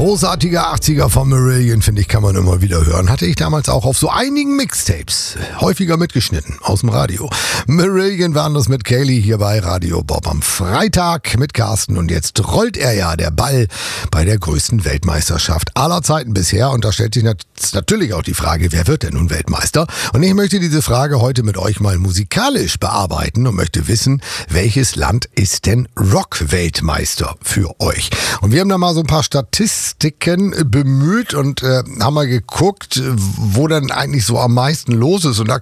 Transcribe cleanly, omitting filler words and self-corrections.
Großartiger 80er von Marillion, finde ich, kann man immer wieder hören. Hatte ich damals auch auf so einigen Mixtapes, häufiger mitgeschnitten, aus dem Radio. Marillion waren das mit Kaylee hier bei Radio Bob am Freitag mit Carsten. Und jetzt rollt er ja, der Ball, bei der größten Weltmeisterschaft aller Zeiten bisher. Und da stellt sich natürlich auch die Frage, wer wird denn nun Weltmeister? Und ich möchte diese Frage heute mit euch mal musikalisch bearbeiten und möchte wissen, welches Land ist denn Rock-Weltmeister für euch? Und wir haben da mal so ein paar Statistiken bemüht und haben mal geguckt, wo dann eigentlich so am meisten los ist. Und da